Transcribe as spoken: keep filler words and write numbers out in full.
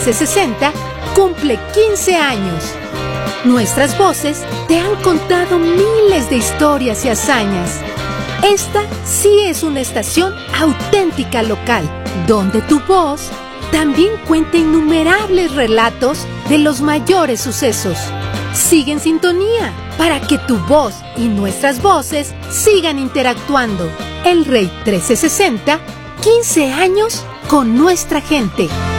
trece sesenta cumple quince años. Nuestras voces te han contado miles de historias y hazañas. Esta sí es una estación auténtica local, donde tu voz también cuenta innumerables relatos de los mayores sucesos. Sigue en sintonía para que tu voz y nuestras voces sigan interactuando. El Rey trece sesenta, quince años con nuestra gente.